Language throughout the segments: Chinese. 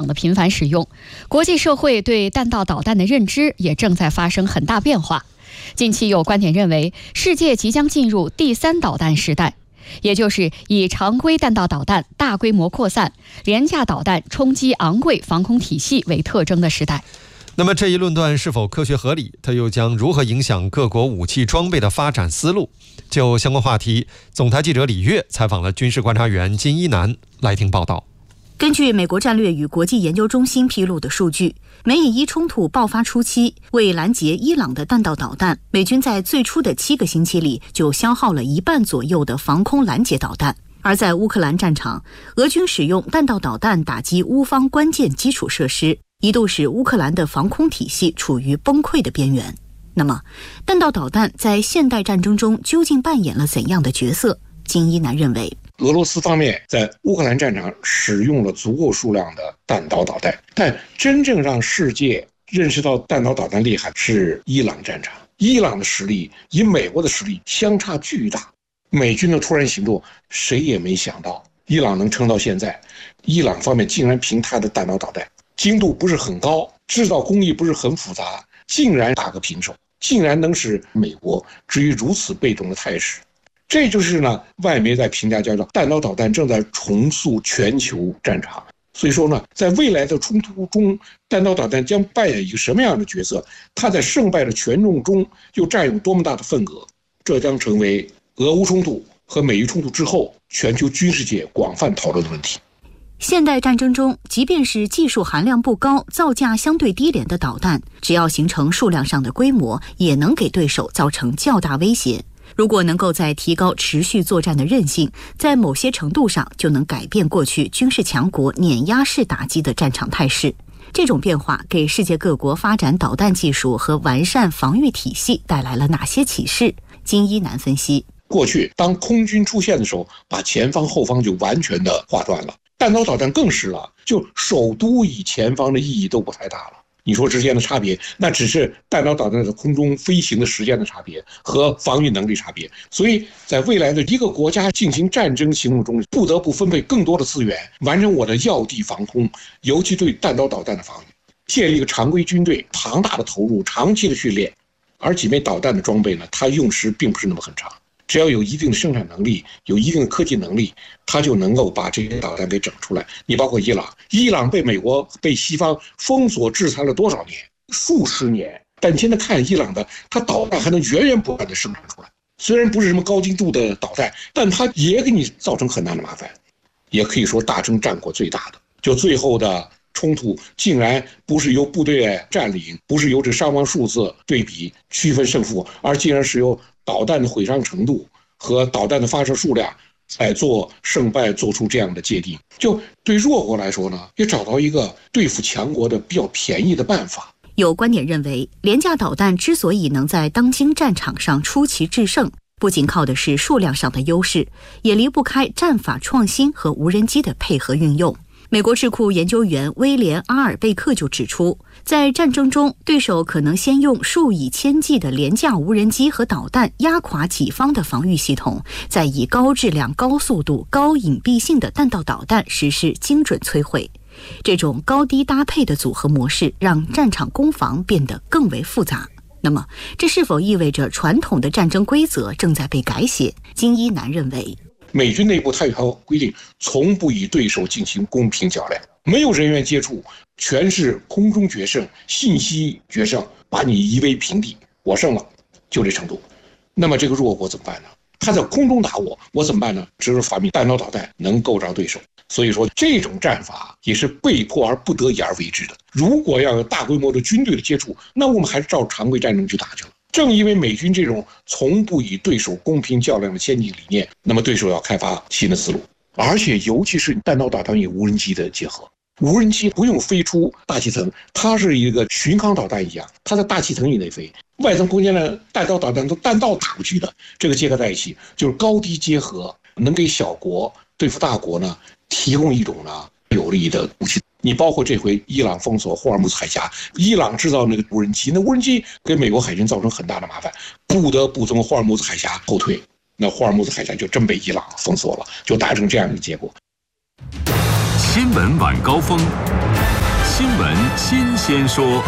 的频繁使用，国际社会对弹道导弹的认知也正在发生很大变化。近期有观点认为，世界即将进入第3导弹时代，也就是以常规弹道导弹大规模扩散、廉价导弹冲击昂贵防空体系为特征的时代。 那么这一论断是否科学合理？它又将如何影响各国武器装备的发展思路？就相关话题，总台记者李悦采访了军事观察员金一南，来听报道。 根据美国战略与国际研究中心披露的数据，美以伊冲突爆发初期，为拦截伊朗的弹道导弹，美军在最初的7个星期里就消耗了1半左右的防空拦截导弹。而在乌克兰战场，俄军使用弹道导弹打击乌方关键基础设施，一度使乌克兰的防空体系处于崩溃的边缘。那么，弹道导弹在现代战争中究竟扮演了怎样的角色？金一南认为， 俄罗斯方面在乌克兰战场使用了足够数量的弹道导弹，但真正让世界认识到弹道导弹厉害是伊朗战场。伊朗的实力与美国的实力相差巨大，美军的突然行动谁也没想到伊朗能撑到现在。伊朗方面竟然凭他的弹道导弹精度不是很高，制造工艺不是很复杂，竟然打个平手，竟然能使美国置于如此被动的态势。这就是呢，外媒在评价叫做弹道导弹正在重塑全球战场。所以说呢，在未来的冲突中，弹道导弹将扮演一个什么样的角色？它在胜败的权重中又占有多么大的份额？这将成为俄乌冲突和美伊冲突之后全球军事界广泛讨论的问题。 现代战争中，即便是技术含量不高、造价相对低廉的导弹，只要形成数量上的规模，也能给对手造成较大威胁。如果能够在提高持续作战的韧性，在某些程度上就能改变过去军事强国碾压式打击的战场态势。这种变化给世界各国发展导弹技术和完善防御体系带来了哪些启示？金一南分析， 过去当空军出现的时候，把前方后方就完全的划断了，弹道导弹更是了，就首都与前方的意义都不太大了。你说之间的差别，那只是弹道导弹在空中飞行的时间的差别和防御能力差别。所以在未来的一个国家进行战争行动中，不得不分配更多的资源，完成我的要地防空，尤其对弹道导弹的防御，建立一个常规军队，庞大的投入，长期的训练。而几枚导弹的装备呢，它用时并不是那么很长，只要有一定的生产能力，有一定的科技能力，它就能够把这些导弹给整出来。你包括伊朗被美国被西方封锁制裁了多少年？数十年。但你现在看伊朗的，它导弹还能源源不断的生产出来，虽然不是什么高精度的导弹，但它也给你造成很大的麻烦。也可以说大争战果最大的，就最后的冲突竟然不是由部队占领，不是由这伤亡数字对比区分胜负，而竟然是由导弹的毁伤程度和导弹的发射数量来做胜败，做出这样的界定。就对弱国来说呢，也找到一个对付强国的比较便宜的办法。 有观点认为，廉价导弹之所以能在当今战场上出奇制胜，不仅靠的是数量上的优势，也离不开战法创新和无人机的配合运用。美国智库研究员威廉·阿尔贝克就指出，在战争中，对手可能先用数以千计的廉价无人机和导弹压垮己方的防御系统，再以高质量、高速度、高隐蔽性的弹道导弹实施精准摧毁。这种高低搭配的组合模式，让战场攻防变得更为复杂。那么，这是否意味着传统的战争规则正在被改写？金一南认为， 美军内部它有条规定，从不与对手进行公平较量，没有人员接触，全是空中决胜、信息决胜，把你夷为平地，我胜了，就这程度。那么这个弱国怎么办呢？他在空中打我怎么办呢？只有发明弹道导弹能够着对手。所以说，这种战法也是被迫而不得已而为之的。如果要有大规模的军队的接触，那我们还是照常规战争去打去了。正因为美军这种从不与对手公平较量的先进理念，那么对手要开发新的思路，而且尤其是弹道导弹与无人机的结合。无人机不用飞出大气层，它是一个巡航导弹一样，它在大气层以内飞，外层空间的弹道导弹都弹道打过去的，这个结合在一起，就是高低结合，能给小国对付大国呢提供一种呢有利的武器。你包括这回伊朗封锁霍尔木兹海峡，伊朗制造那个无人机，那无人机给美国海军造成很大的麻烦，不得不从霍尔木兹海峡后退，那霍尔木兹海峡就真被伊朗封锁了，就达成这样一个结果。 新闻晚高峰。 新闻新鲜说。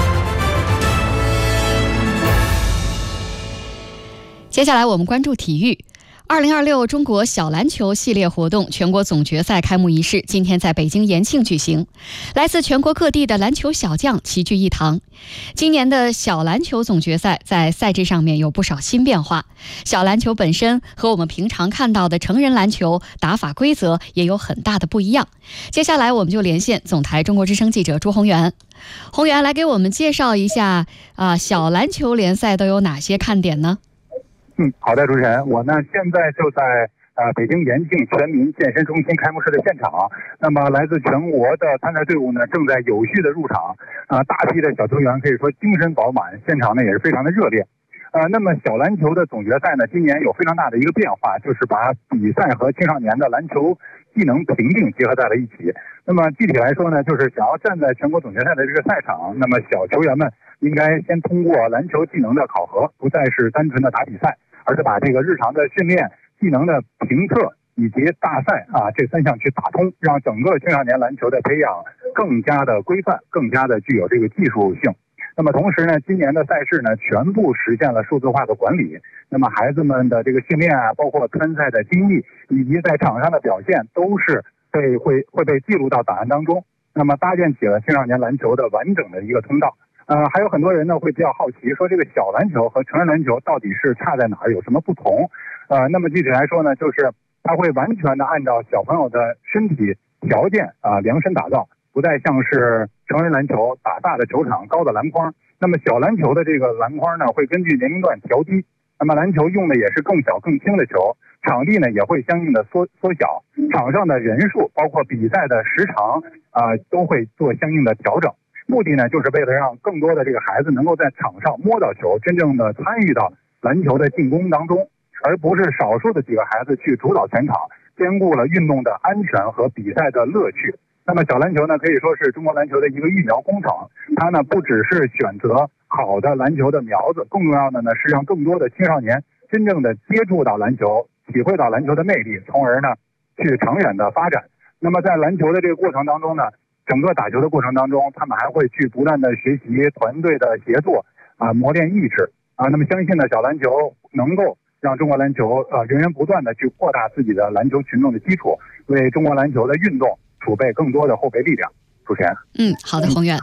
接下来我们关注体育。2026中国小篮球系列活动全国总决赛开幕仪式今天在北京延庆举行，来自全国各地的篮球小将齐聚一堂。今年的小篮球总决赛在赛制上面有不少新变化，小篮球本身和我们平常看到的成人篮球打法规则也有很大的不一样。接下来我们就连线总台中国之声记者朱宏源，宏源来给我们介绍一下小篮球联赛都有哪些看点呢？ 好的，主持人，我呢现在就在北京延庆全民健身中心开幕式的现场。那么来自全国的参赛队伍呢正在有序的入场，大批的小球员可以说精神饱满，现场呢也是非常的热烈。那么小篮球的总决赛呢今年有非常大的一个变化，就是把比赛和青少年的篮球技能评定结合在了一起。那么具体来说呢，就是想要站在全国总决赛的这个赛场，那么小球员们应该先通过篮球技能的考核，不再是单纯的打比赛，而是把这个日常的训练、技能的评测以及大赛这三项去打通，让整个青少年篮球的培养更加的规范，更加的具有这个技术性。那么同时呢，今年的赛事呢全部实现了数字化的管理，那么孩子们的这个训练包括参赛的经历以及在场上的表现都是会被记录到档案当中，那么搭建起了青少年篮球的完整的一个通道。还有很多人呢会比较好奇，说这个小篮球和成人篮球到底是差在哪儿，有什么不同？那么具体来说呢，就是它会完全的按照小朋友的身体条件量身打造，不再像是成人篮球打大的球场、高的篮筐。那么小篮球的这个篮筐呢会根据年龄段调低，那么篮球用的也是更小更轻的球，场地呢也会相应的缩小，场上的人数包括比赛的时长都会做相应的调整。目的呢就是为了让更多的这个孩子能够在场上摸到球，真正的参与到篮球的进攻当中，而不是少数的几个孩子去主导全场，兼顾了运动的安全和比赛的乐趣。那么小篮球呢可以说是中国篮球的一个育苗工程，它呢不只是选择好的篮球的苗子，更重要的呢是让更多的青少年真正的接触到篮球，体会到篮球的魅力，从而呢去长远的发展。那么在篮球的这个过程当中呢，整个打球的过程当中，他们还会去不断的学习团队的协作磨练意志那么相信呢，小篮球能够让中国篮球源源不断的去扩大自己的篮球群众的基础，为中国篮球的运动储备更多的后备力量。主持人， 好的，宏源。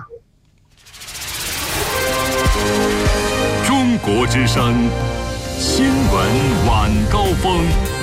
中国之声新闻晚高峰。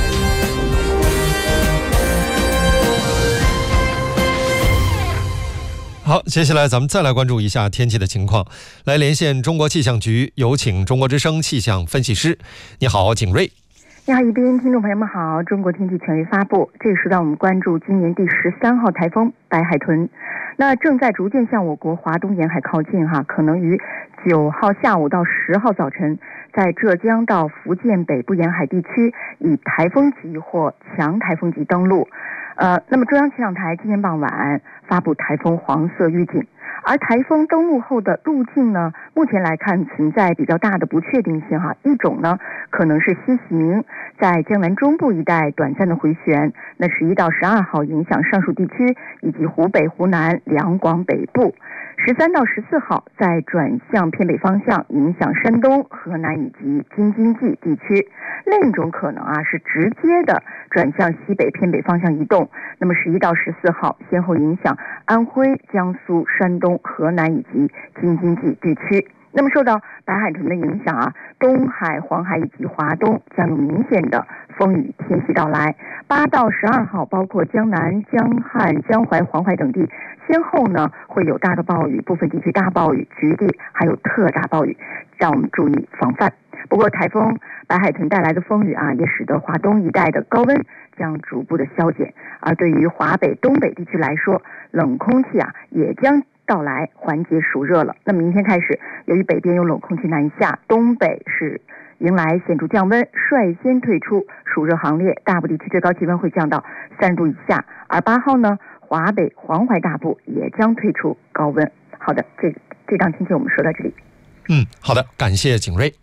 好，接下来咱们再来关注一下天气的情况，来连线中国气象局，有请中国之声气象分析师。你好，景睿。 你好，宜宾，听众朋友们好。中国天气权威发布，这个时段我们关注今年第13号台风白海豚，那正在逐渐向我国华东沿海靠近可能于9号下午到10号早晨在浙江到福建北部沿海地区以台风级或强台风级登陆。那么中央气象台今天傍晚发布台风黄色预警，而台风登陆后的路径呢，目前来看存在比较大的不确定性一种呢可能是西行，在江南中部一带短暂的回旋，那11到12号影响上述地区以及湖北、湖南、两广北部，13到14号再转向偏北方向，影响山东、河南以及京津冀地区。另一种可能是直接的转向西北偏北方向移动，那么11到14号先后影响安徽、江苏、山东、河南以及京津冀地区。那么受到白海豚的影响东海、黄海以及华东将有明显的风雨天气到来。8到12号包括江南、江汉、江淮、黄淮等地先后呢会有大的暴雨，部分地区大暴雨，局地还有特大暴雨，让我们注意防范。不过台风白海豚带来的风雨也使得华东一带的高温将逐步的消减，而对于华北、东北地区来说，冷空气也将到来，缓解暑热了。那么明天开始，由于北边有冷空气南下，东北是迎来显著降温，率先退出暑热行列，大部地区最高气温会降到30度以下。而8号呢，华北、黄淮大部也将退出高温。好的，这档天气我们说到这里。 好的，感谢景睿。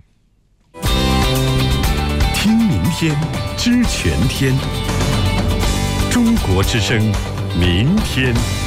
听明天，知全天。中国之声，明天。